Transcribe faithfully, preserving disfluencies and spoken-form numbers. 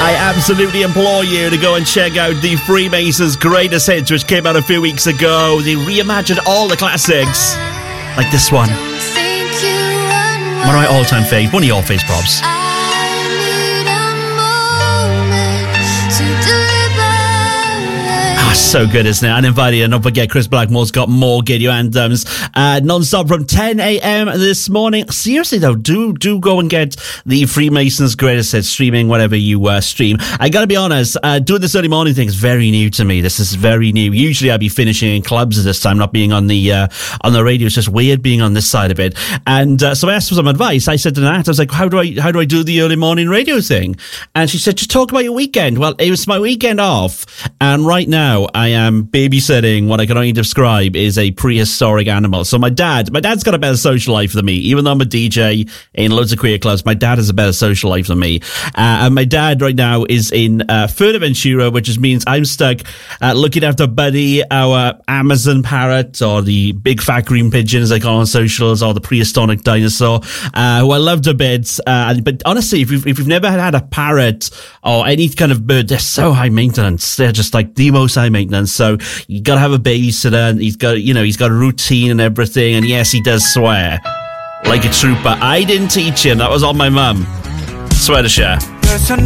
I absolutely implore you to go and check out the Freemasons' Greatest Hits, which came out a few weeks ago. They reimagined all the classics, like this one. One of my all-time faves. One of your faves, Probs. So good, isn't it? And invited, and don't forget, Chris Blackmore's got more Giddy Anthems uh, non-stop from ten a.m. this morning. Seriously though, do do go and get the Freemasons' Greatest Hits streaming, whatever you uh, stream. I gotta be honest, uh, doing this early morning thing is very new to me. This is very new. Usually I'd be finishing in clubs at this time, not being on the uh, on the radio. It's just weird being on this side of it. And uh, so I asked for some advice. I said to Nat, I was like, how do I how do I do the early morning radio thing? And she said, just talk about your weekend. Well, it was my weekend off, and right now I am babysitting what I can only describe is a prehistoric animal. So my dad, my dad's got a better social life than me. Even though I'm a D J in loads of queer clubs, my dad has a better social life than me. Uh, and my dad right now is in uh, Fuerteventura, which just means I'm stuck uh, looking after Buddy, our Amazon parrot, or the big fat green pigeon, as I call on socials, or the prehistoric dinosaur, uh, who I loved a bit. Uh, but honestly, if you've, if you've never had a parrot or any kind of bird, they're so high maintenance. They're just like the most high maintenance. So you got to have a babysitter, and he's got, you know, he's got a routine and everything. And yes, he does swear like a trooper. I didn't teach him. That was on my mum. Swear to share.